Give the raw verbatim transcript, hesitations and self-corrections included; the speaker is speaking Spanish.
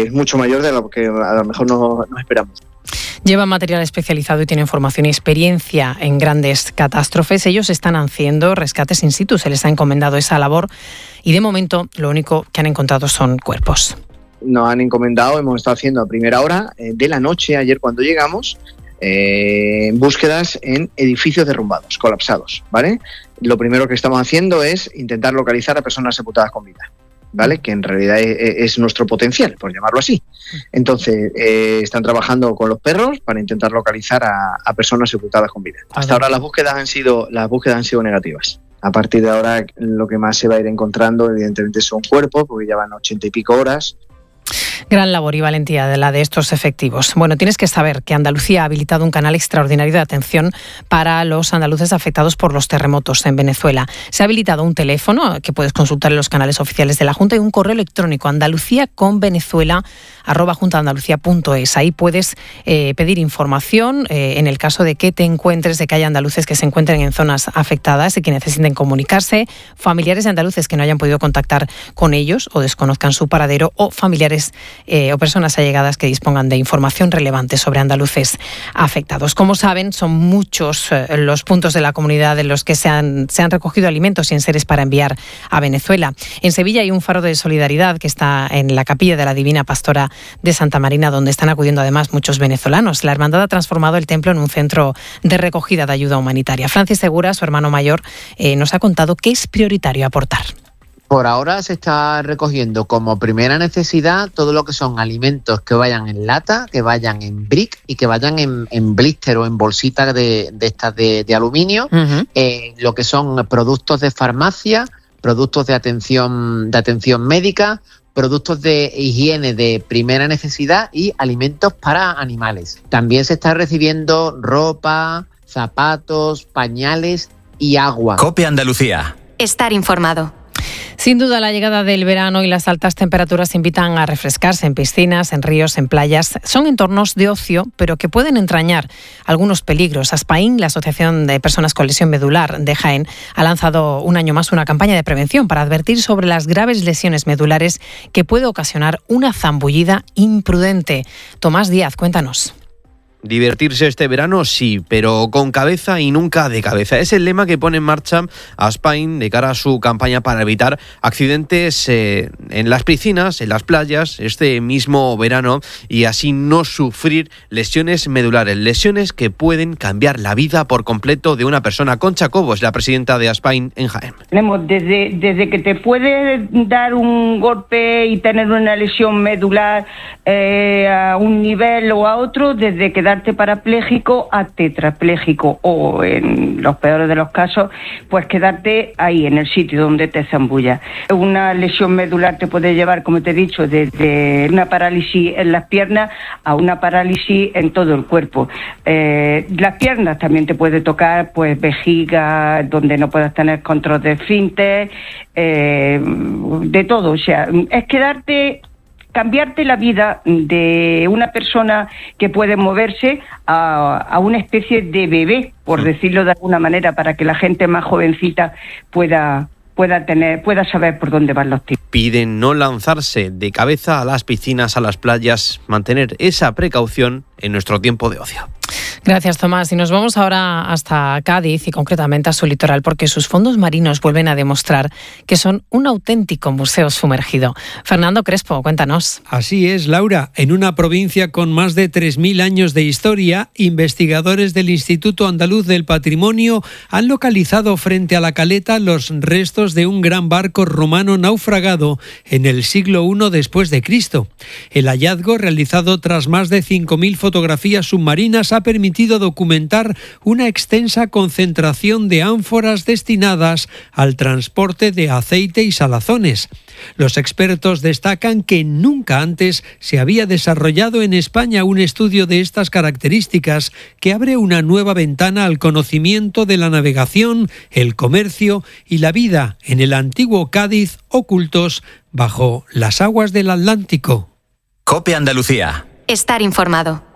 es mucho mayor de lo que a lo mejor no, no esperamos. Llevan material especializado y tienen formación y experiencia en grandes catástrofes. Ellos están haciendo rescates in situ, se les ha encomendado esa labor y de momento lo único que han encontrado son cuerpos. Nos han encomendado, hemos estado haciendo a primera hora eh, de la noche, ayer cuando llegamos, eh, búsquedas en edificios derrumbados, colapsados, ¿vale? Lo primero que estamos haciendo es intentar localizar a personas sepultadas con vida, ¿vale? Que en realidad es, es nuestro potencial, por llamarlo así. Entonces, eh, están trabajando con los perros para intentar localizar a, a personas sepultadas con vida. Hasta ahora las búsquedas han sido las búsquedas han sido negativas. A partir de ahora, lo que más se va a ir encontrando, evidentemente, son cuerpos, porque ya van ochenta y pico horas. Gran labor y valentía de la de estos efectivos. Bueno, tienes que saber que Andalucía ha habilitado un canal extraordinario de atención para los andaluces afectados por los terremotos en Venezuela. Se ha habilitado un teléfono que puedes consultar en los canales oficiales de la Junta y un correo electrónico andaluciaconvenezuela arroba juntaandalucía.es. Ahí puedes eh, pedir información eh, en el caso de que te encuentres, de que haya andaluces que se encuentren en zonas afectadas y que necesiten comunicarse, familiares de andaluces que no hayan podido contactar con ellos o desconozcan su paradero, o familiares eh, o personas allegadas que dispongan de información relevante sobre andaluces afectados. Como saben, son muchos eh, los puntos de la comunidad en los que se han, se han recogido alimentos y enseres para enviar a Venezuela. En Sevilla hay un faro de solidaridad que está en la Capilla de la Divina Pastora de Santa Marina, donde están acudiendo además muchos venezolanos. La hermandad ha transformado el templo en un centro de recogida de ayuda humanitaria. Francis Segura, su hermano mayor, eh, nos ha contado qué es prioritario aportar. Por ahora se está recogiendo como primera necesidad todo lo que son alimentos que vayan en lata, que vayan en brick y que vayan en, en blister o en bolsitas de, de estas de, de aluminio, uh-huh. eh, lo que son productos de farmacia, productos de atención, de atención médica, productos de higiene de primera necesidad y alimentos para animales. También se está recibiendo ropa, zapatos, pañales y agua. COPE Andalucía. Estar informado. Sin duda, la llegada del verano y las altas temperaturas invitan a refrescarse en piscinas, en ríos, en playas. Son entornos de ocio, pero que pueden entrañar algunos peligros. ASPAIN, la Asociación de Personas con Lesión Medular de Jaén, ha lanzado un año más una campaña de prevención para advertir sobre las graves lesiones medulares que puede ocasionar una zambullida imprudente. Tomás Díaz, cuéntanos. Divertirse este verano sí, pero con cabeza y nunca de cabeza. Es el lema que pone en marcha ASPAIN de cara a su campaña para evitar accidentes eh, en las piscinas, en las playas, este mismo verano, y así no sufrir lesiones medulares, lesiones que pueden cambiar la vida por completo de una persona. Concha Cobos, la presidenta de ASPAIN en Jaén. Tenemos desde, desde que te puede dar un golpe y tener una lesión medular eh, a un nivel o a otro, desde que darte parapléjico a tetrapléjico, o en los peores de los casos, pues quedarte ahí en el sitio donde te zambullas. Una lesión medular te puede llevar, como te he dicho, desde una parálisis en las piernas a una parálisis en todo el cuerpo. Eh, las piernas también te puede tocar, pues vejiga, donde no puedas tener control de esfínter, eh, de todo. O sea, es quedarte... cambiarte la vida de una persona que puede moverse a, a una especie de bebé, por decirlo de alguna manera, para que la gente más jovencita pueda, pueda tener, pueda saber por dónde van los tiros. Piden no lanzarse de cabeza a las piscinas, a las playas, mantener esa precaución en nuestro tiempo de ocio. Gracias, Tomás. Y nos vamos ahora hasta Cádiz y concretamente a su litoral, porque sus fondos marinos vuelven a demostrar que son un auténtico museo sumergido. Fernando Crespo, cuéntanos. Así es, Laura. En una provincia con más de tres mil años de historia, investigadores del Instituto Andaluz del Patrimonio han localizado frente a la caleta los restos de un gran barco romano naufragado en el siglo primero después de Cristo. El hallazgo, realizado tras más de cinco mil fotografías submarinas, ha permitido documentar una extensa concentración de ánforas destinadas al transporte de aceite y salazones. Los expertos destacan que nunca antes se había desarrollado en España un estudio de estas características que abre una nueva ventana al conocimiento de la navegación, el comercio y la vida en el antiguo Cádiz ocultos bajo las aguas del Atlántico. COPE Andalucía. Estar informado.